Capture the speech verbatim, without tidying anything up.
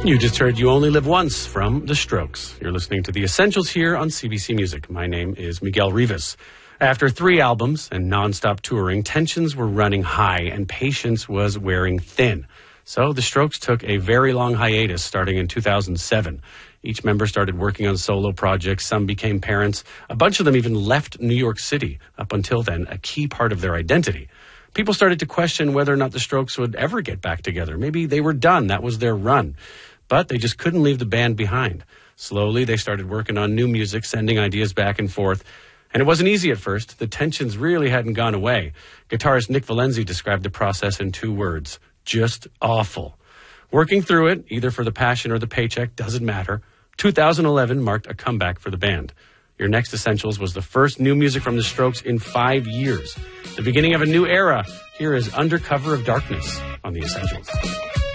You just heard You Only Live Once from The Strokes. You're listening to The Essentials here on C B C Music. My name is Miguel Rivas. After three albums and nonstop touring, tensions were running high and patience was wearing thin. So The Strokes took a very long hiatus starting in two thousand seven. Each member started working on solo projects. Some became parents. A bunch of them even left New York City, up until then a key part of their identity. People started to question whether or not The Strokes would ever get back together. Maybe they were done. That was their run. But they just couldn't leave the band behind. Slowly, they started working on new music, sending ideas back and forth. And it wasn't easy at first. The tensions really hadn't gone away. Guitarist Nick Valenzi described the process in two words: just awful. Working through it, either for the passion or the paycheck, doesn't matter. two thousand eleven marked a comeback for the band. Your next Essentials was the first new music from The Strokes in five years. The beginning of a new era. Here is Under Cover of Darkness on The Essentials.